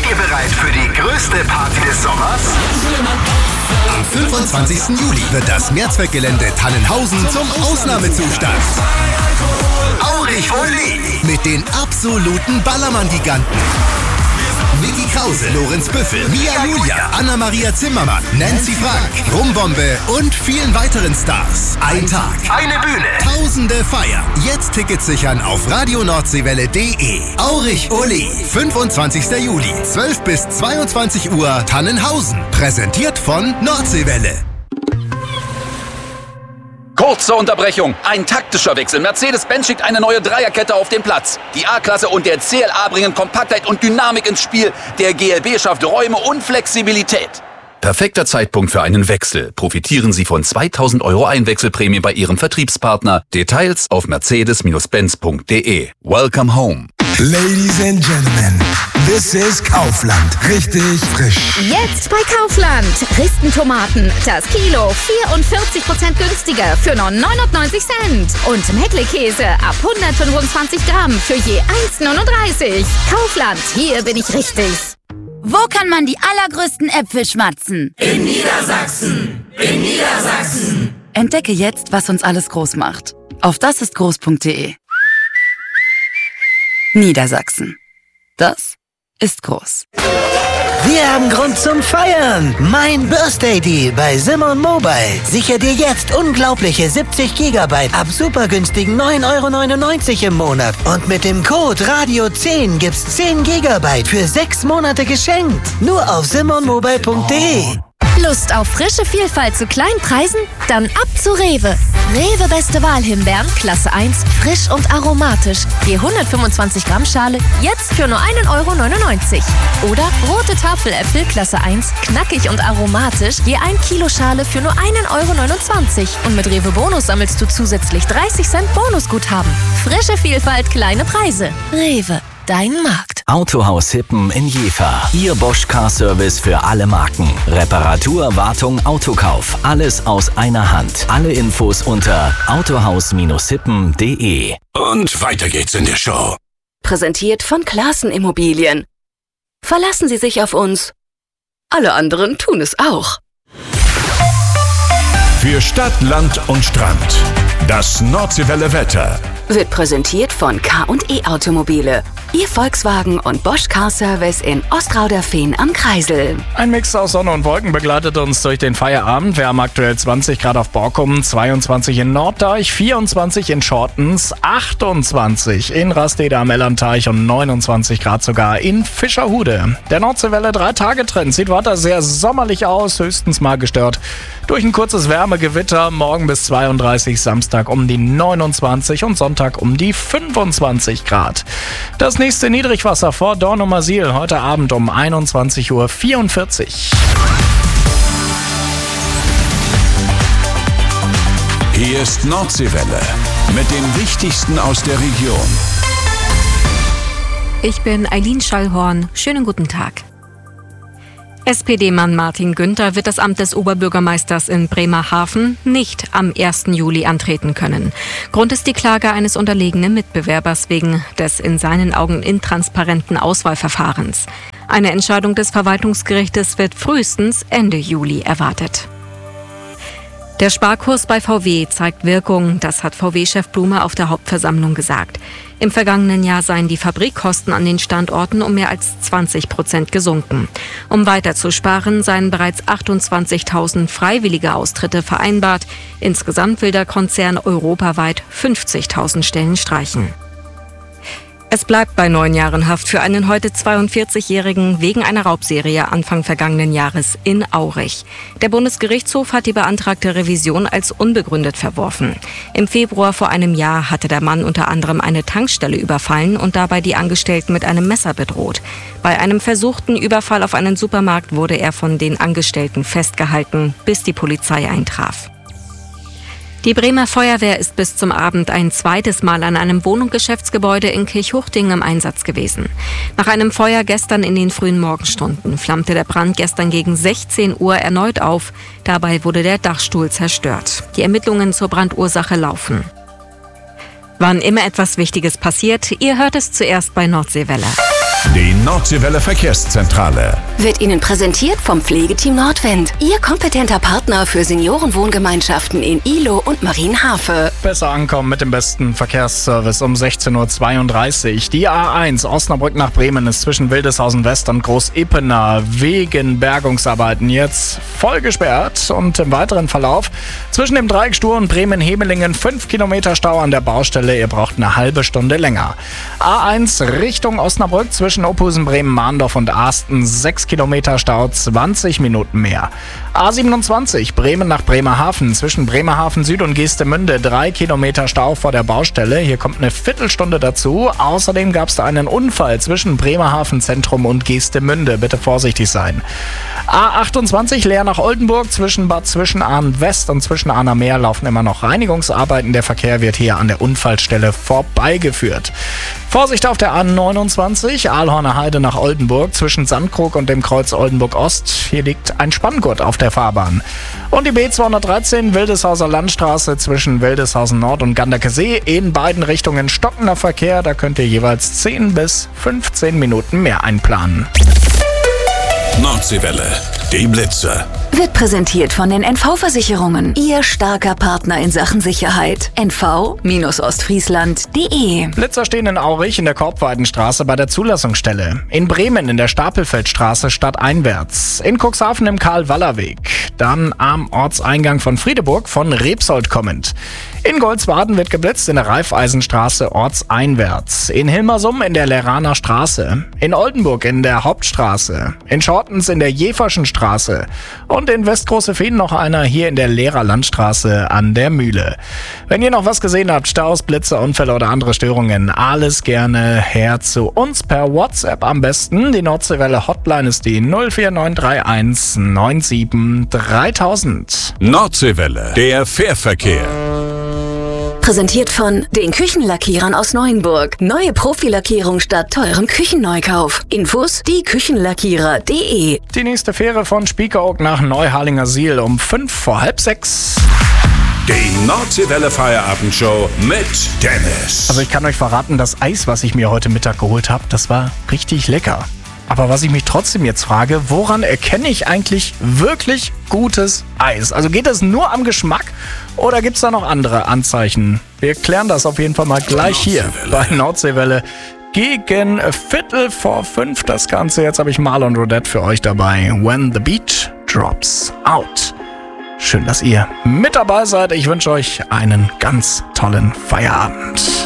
ihr bereit für die größte Party des Sommers? Am 25. Juli wird das Mehrzweckgelände Tannenhausen zum Ausnahmezustand. Aurich Uli mit den absoluten Ballermann-Giganten. Vicky Krause, Lorenz Büffel, Mia Julia, Anna-Maria Zimmermann, Nancy Frank, Rumbombe und vielen weiteren Stars. Ein Tag, eine Bühne, Tausende feiern. Jetzt Tickets sichern auf radionordseewelle.de. Aurich Uli, 25. Juli, 12 bis 22 Uhr, Tannenhausen. Präsentiert von Nordseewelle. Kurze Unterbrechung. Ein taktischer Wechsel. Mercedes-Benz schickt eine neue Dreierkette auf den Platz. Die A-Klasse und der CLA bringen Kompaktheit und Dynamik ins Spiel. Der GLB schafft Räume und Flexibilität. Perfekter Zeitpunkt für einen Wechsel. Profitieren Sie von 2.000 € Einwechselprämie bei Ihrem Vertriebspartner. Details auf mercedes-benz.de. Welcome home. Ladies and Gentlemen, this is Kaufland. Richtig frisch. Jetzt bei Kaufland. Dresden-Tomaten. Das Kilo 44% günstiger für nur 99 Cent. Und Meckle-Käse ab 125 Gramm für je 1,39. Kaufland, hier bin ich richtig. Wo kann man die allergrößten Äpfel schmatzen? In Niedersachsen. In Niedersachsen. Entdecke jetzt, was uns alles groß macht. Auf dasistgroß.de. Niedersachsen. Das ist groß. Wir haben Grund zum Feiern. Mein Birthday Deal bei Simon Mobile. Sichere dir jetzt unglaubliche 70 GB ab super günstigen 9,99 € im Monat. Und mit dem Code Radio10 gibt's 10 GB für 6 Monate geschenkt. Nur auf simonmobile.de. Lust auf frische Vielfalt zu kleinen Preisen? Dann ab zu Rewe. Rewe Beste Wahl Himbeeren, Klasse 1, frisch und aromatisch. Je 125 Gramm Schale, jetzt für nur 1,99 €. Oder rote Tafeläpfel, Klasse 1, knackig und aromatisch, je 1 Kilo Schale für nur 1,29 €. Und mit Rewe Bonus sammelst du zusätzlich 30 Cent Bonusguthaben. Frische Vielfalt, kleine Preise. Rewe. Dein Markt. Autohaus Hippen in Jever. Ihr Bosch Car Service für alle Marken. Reparatur, Wartung, Autokauf. Alles aus einer Hand. Alle Infos unter autohaus-hippen.de. Und weiter geht's in der Show. Präsentiert von Classen Immobilien. Verlassen Sie sich auf uns. Alle anderen tun es auch. Für Stadt, Land und Strand. Das Nordseewelle Wetter wird präsentiert von K&E Automobile. Ihr Volkswagen und Bosch Car Service in Ostrauderfehn am Kreisel. Ein Mix aus Sonne und Wolken begleitet uns durch den Feierabend. Wir haben aktuell 20 Grad auf Borkum, 22 in Norddeich, 24 in Schortens, 28 in Rastede am Ellerteich und 29 Grad sogar in Fischerhude. Der Nordseewelle 3-Tage-Trend sieht weiter sehr sommerlich aus, höchstens mal gestört durch ein kurzes Wärmegewitter. Morgen bis 32, Samstag um die 29 und Sonntag um die 25 Grad. Das nächste Niedrigwasser vor Dornumersiel heute Abend um 21:44 Uhr. Hier ist Nordseewelle mit dem Wichtigsten aus der Region. Ich bin Eileen Schallhorn. Schönen guten Tag. SPD-Mann Martin Günther wird das Amt des Oberbürgermeisters in Bremerhaven nicht am 1. Juli antreten können. Grund ist die Klage eines unterlegenen Mitbewerbers wegen des in seinen Augen intransparenten Auswahlverfahrens. Eine Entscheidung des Verwaltungsgerichtes wird frühestens Ende Juli erwartet. Der Sparkurs bei VW zeigt Wirkung, das hat VW-Chef Blume auf der Hauptversammlung gesagt. Im vergangenen Jahr seien die Fabrikkosten an den Standorten um mehr als 20% gesunken. Um weiter zu sparen, seien bereits 28.000 freiwillige Austritte vereinbart. Insgesamt will der Konzern europaweit 50.000 Stellen streichen. Es bleibt bei 9 Jahren Haft für einen heute 42-Jährigen wegen einer Raubserie Anfang vergangenen Jahres in Aurich. Der Bundesgerichtshof hat die beantragte Revision als unbegründet verworfen. Im Februar vor einem Jahr hatte der Mann unter anderem eine Tankstelle überfallen und dabei die Angestellten mit einem Messer bedroht. Bei einem versuchten Überfall auf einen Supermarkt wurde er von den Angestellten festgehalten, bis die Polizei eintraf. Die Bremer Feuerwehr ist bis zum Abend ein zweites Mal an einem Wohn- und Geschäftsgebäude in Kirchhuchting im Einsatz gewesen. Nach einem Feuer gestern in den frühen Morgenstunden flammte der Brand gestern gegen 16 Uhr erneut auf. Dabei wurde der Dachstuhl zerstört. Die Ermittlungen zur Brandursache laufen. Wann immer etwas Wichtiges passiert, ihr hört es zuerst bei Nordseewelle. Die Nordseewelle Verkehrszentrale Wird Ihnen präsentiert vom Pflegeteam Nordwind. Ihr kompetenter Partner für Seniorenwohngemeinschaften in Ihlow und Marienhafe. Besser ankommen mit dem besten Verkehrsservice um 16:32 Uhr. Die A1 Osnabrück nach Bremen ist zwischen Wildeshausen West und Groß-Epener wegen Bergungsarbeiten jetzt voll gesperrt. Und im weiteren Verlauf zwischen dem Dreieck Stur und Bremen-Hemelingen 5 Kilometer Stau an der Baustelle. Ihr braucht eine halbe Stunde länger. A1 Richtung Osnabrück zwischen Ophusen, Bremen, Mahndorf und Asten 6 Kilometer Stau, 20 Minuten mehr. A27 Bremen nach Bremerhaven zwischen Bremerhaven Süd und Geestemünde 3 Kilometer Stau vor der Baustelle. Hier kommt eine Viertelstunde dazu. Außerdem gab es da einen Unfall zwischen Bremerhaven Zentrum und Geestemünde. Bitte vorsichtig sein. A28 Leer nach Oldenburg zwischen Bad Zwischenahn West und Zwischenahner Meer laufen immer noch Reinigungsarbeiten. Der Verkehr wird hier an der Unfallstelle vorbeigeführt. Vorsicht auf der A29 Aalhorner Heide nach Oldenburg zwischen Sandkrug und dem Kreuz Oldenburg Ost. Hier liegt ein Spanngurt auf der Fahrbahn. Und die B213 Wildeshauser Landstraße zwischen Wildeshausen Nord und Ganderkesee in beiden Richtungen stockender Verkehr. Da könnt ihr jeweils 10 bis 15 Minuten mehr einplanen. Nordseewelle, die Blitzer. Wird präsentiert von den NV-Versicherungen. Ihr starker Partner in Sachen Sicherheit. NV-Ostfriesland.de. Blitzer stehen in Aurich in der Korbweidenstraße bei der Zulassungsstelle. In Bremen in der Stapelfeldstraße stadteinwärts. In Cuxhaven im Karl-Waller-Weg. Dann am Ortseingang von Friedeburg von Repsold kommend. In Goldswaden wird geblitzt in der Raiffeisenstraße ortseinwärts. In Hilmersum in der Leraner Straße. In Oldenburg in der Hauptstraße. In Schortens in der Jeferschen Straße. Und in Westgroße-Fehn noch einer hier in der Lehrerlandstraße an der Mühle. Wenn ihr noch was gesehen habt, Staus, Blitze, Unfälle oder andere Störungen, alles gerne her zu uns per WhatsApp am besten. Die Nordseewelle Hotline ist die 04931 97 3000. Nordseewelle, der Fährverkehr. Präsentiert von den Küchenlackierern aus Neuenburg. Neue Profilackierung statt teurem Küchenneukauf. Infos dieküchenlackierer.de. Die nächste Fähre von Spiekeroog nach Neuharlingersiel um 5:45. Die Nordseewelle Feierabendshow mit Dennis. Also ich kann euch verraten, das Eis, was ich mir heute Mittag geholt habe, das war richtig lecker. Aber was ich mich trotzdem jetzt frage, woran erkenne ich eigentlich wirklich gutes Eis? Also geht das nur am Geschmack oder gibt es da noch andere Anzeichen? Wir klären das auf jeden Fall mal gleich hier bei Nordseewelle. Gegen 4:45 das Ganze. Jetzt habe ich Marlon Rodette für euch dabei. When the beat drops out. Schön, dass ihr mit dabei seid. Ich wünsche euch einen ganz tollen Feierabend.